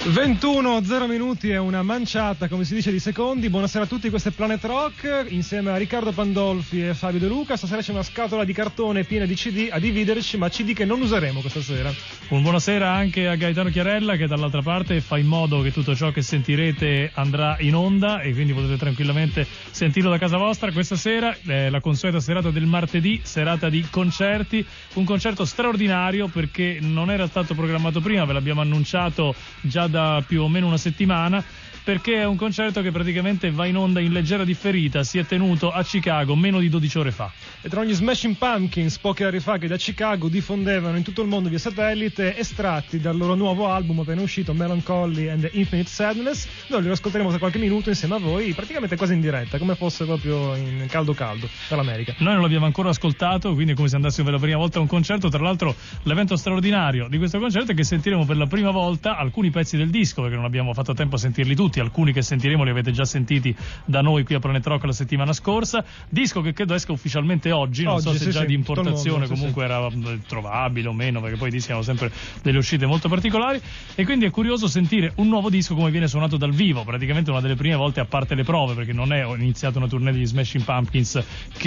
21:0 minuti e una manciata, come si dice, di secondi. Buonasera a tutti, questo è Planet Rock insieme a Riccardo Pandolfi e Fabio De Luca. Stasera c'è una scatola di cartone piena di CD a dividerci, ma CD che non useremo questa sera. Un buonasera anche a Gaetano Chiarella, che dall'altra parte fa in modo che tutto ciò che sentirete andrà in onda e quindi potete tranquillamente sentirlo da casa vostra. Questa sera la consueta serata del martedì, serata di concerti, un concerto straordinario perché non era stato programmato prima, ve l'abbiamo annunciato già da più o meno una settimana, perché è un concerto che praticamente va in onda in leggera differita, si è tenuto a Chicago meno di 12 ore fa. E tra gli Smashing Pumpkins, poche ore fa, che da Chicago diffondevano in tutto il mondo via satellite estratti dal loro nuovo album appena uscito, Melancholy and the Infinite Sadness, noi li ascolteremo tra qualche minuto insieme a voi, praticamente quasi in diretta, come fosse proprio in caldo dall'America. Noi non l'abbiamo ancora ascoltato, quindi è come se andassimo per la prima volta a un concerto. Tra l'altro l'evento straordinario di questo concerto è che sentiremo per la prima volta alcuni pezzi del disco, perché non abbiamo fatto tempo a sentirli tutti. Alcuni che sentiremo li avete già sentiti da noi qui a Planet Rock la settimana scorsa. Disco che credo esca ufficialmente oggi, non so se sì, già sì, di importazione, mondo, comunque sì. Era trovabile o meno, perché poi i dischi hanno sempre delle uscite molto particolari, e quindi è curioso sentire un nuovo disco come viene suonato dal vivo, praticamente una delle prime volte, a parte le prove, perché non è iniziata una tournée degli Smashing Pumpkins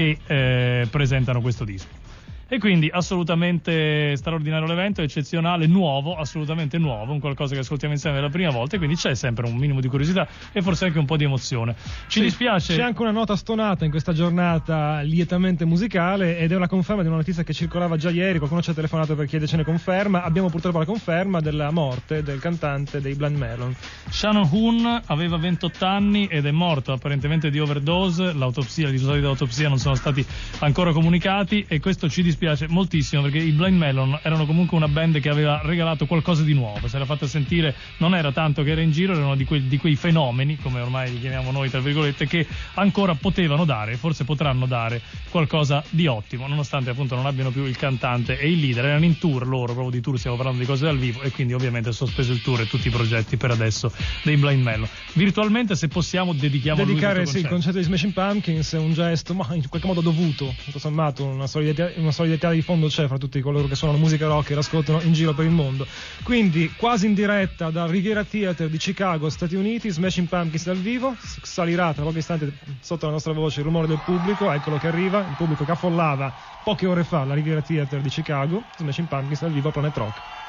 che presentano questo disco. E quindi assolutamente straordinario l'evento, eccezionale, nuovo, assolutamente nuovo, un qualcosa che ascoltiamo insieme per la prima volta, e quindi c'è sempre un minimo di curiosità e forse anche un po' di emozione. Ci dispiace. C'è anche una nota stonata in questa giornata lietamente musicale, ed è una conferma di una notizia che circolava già ieri. Qualcuno ci ha telefonato per chiedercene conferma. Abbiamo purtroppo la conferma della morte del cantante dei Blind Melon. Shannon Hoon aveva 28 anni ed è morto apparentemente di overdose. L'autopsia, i risultati dell'autopsia non sono stati ancora comunicati, e questo ci dispiace moltissimo, perché i Blind Melon erano comunque una band che aveva regalato qualcosa di nuovo, si era fatta sentire, non era tanto che era in giro, erano di quei fenomeni, come ormai li chiamiamo noi tra virgolette, che ancora potevano dare, forse potranno dare qualcosa di ottimo, nonostante appunto non abbiano più il cantante e il leader. Erano in tour loro, proprio di tour, stiamo parlando di cose dal vivo, e quindi ovviamente è sospeso il tour e tutti i progetti per adesso dei Blind Melon. Virtualmente, se possiamo, dedichiamo dedicare a lui il concerto di Smashing Pumpkins è un gesto, ma in qualche modo dovuto, tutto sommato una solidarietà di fondo c'è fra tutti coloro che suonano musica rock e l'ascoltano in giro per il mondo. Quindi quasi in diretta dal Riviera Theater di Chicago, Stati Uniti, Smashing Pumpkins dal vivo. Salirà tra pochi istanti sotto la nostra voce il rumore del pubblico, eccolo che arriva, il pubblico che affollava poche ore fa la Riviera Theater di Chicago. Smashing Pumpkins dal vivo a Planet Rock.